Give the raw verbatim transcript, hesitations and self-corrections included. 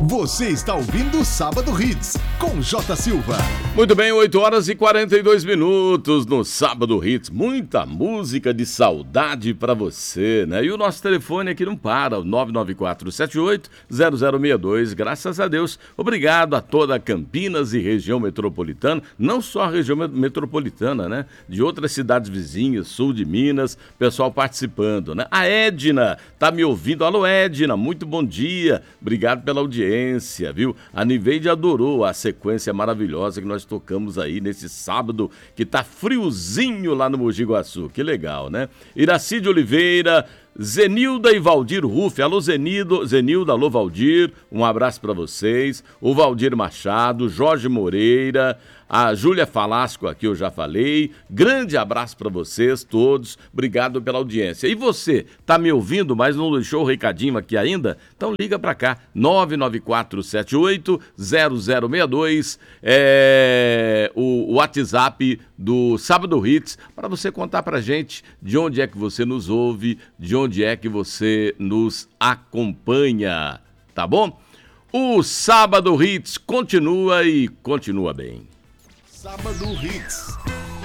Você está ouvindo o Sábado Hits, com J. Silva. Muito bem, oito horas e quarenta e dois minutos no Sábado Hits. Muita música de saudade pra você, né? E o nosso telefone aqui não para, o nove nove quatro sete oito zero zero seis dois. Graças a Deus. Obrigado a toda Campinas e região metropolitana. Não só a região metropolitana, né? De outras cidades vizinhas, sul de Minas, pessoal participando, né? A Edna tá me ouvindo. Alô, Edna, muito bom dia. Obrigado pela audiência, viu? A Niveide adorou a sequência maravilhosa que nós tocamos aí nesse sábado, que tá friozinho lá no Mogi Guaçu. Que legal, né? Iracide Oliveira, Zenilda e Valdir Ruff. Alô, Zenido, Zenilda, alô, Valdir. Um abraço para vocês. O Valdir Machado, Jorge Moreira, a Júlia Falasco aqui eu já falei. Grande abraço para vocês todos. Obrigado pela audiência. E você, tá me ouvindo, mas não deixou o recadinho aqui ainda? Então liga para cá, nove nove quatro sete oito zero zero seis dois, é o WhatsApp do Sábado Hits, para você contar pra gente de onde é que você nos ouve, de onde é que você nos acompanha, tá bom? O Sábado Hits continua e continua bem. Sábado Hits.